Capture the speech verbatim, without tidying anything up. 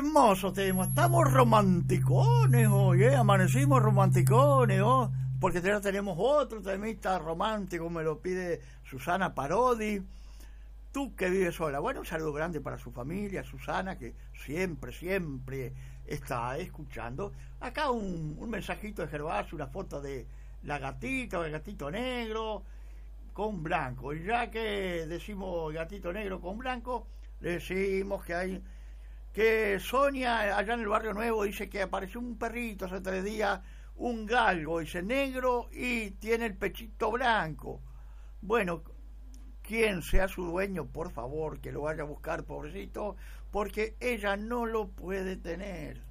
hermoso tema, estamos romanticones hoy, ¿eh? Amanecimos romanticones, ¿oh? Porque ya tenemos otro temita romántico, me lo pide Susana Parodi. Tú que vives sola. Bueno, un saludo grande para su familia, Susana, que siempre, siempre está escuchando. Acá un, un mensajito de Gervasio, una foto de la gatita o el gatito negro con blanco. Y ya que decimos gatito negro con blanco, le decimos que hay... que Sonia, allá en el Barrio Nuevo, dice que apareció un perrito hace tres días, un galgo, dice negro y tiene el pechito blanco. Bueno, quien sea su dueño, por favor, que lo vaya a buscar, pobrecito, porque ella no lo puede tener.